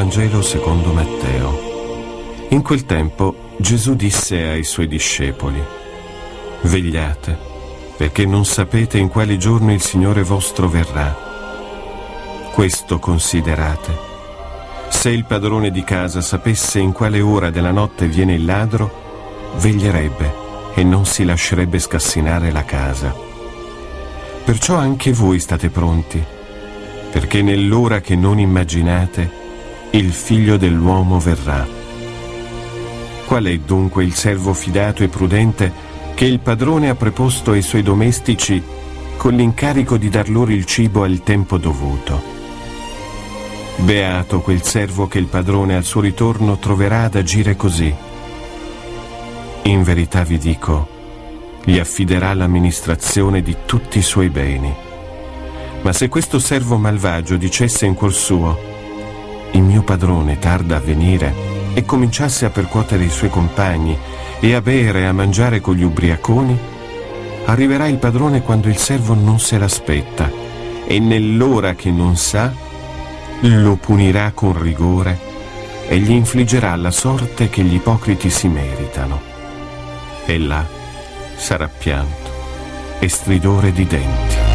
Vangelo secondo Matteo. In quel tempo Gesù disse ai suoi discepoli: vegliate, perché non sapete in quale giorno il Signore vostro verrà. Questo considerate: se il padrone di casa sapesse in quale ora della notte viene il ladro, veglierebbe e non si lascerebbe scassinare la casa. Perciò anche voi state pronti, perché nell'ora che non immaginate il Figlio dell'uomo verrà. Qual è dunque il servo fidato e prudente che il padrone ha preposto ai suoi domestici con l'incarico di dar loro il cibo al tempo dovuto? Beato quel servo che il padrone al suo ritorno troverà ad agire così. In verità vi dico, gli affiderà l'amministrazione di tutti i suoi beni. Ma se questo servo malvagio dicesse in cuor suo: il mio padrone tarda a venire, e cominciasse a percuotere i suoi compagni e a bere e a mangiare con gli ubriaconi, arriverà il padrone quando il servo non se l'aspetta, e nell'ora che non sa lo punirà con rigore e gli infliggerà la sorte che gli ipocriti si meritano. E là sarà pianto e stridore di denti.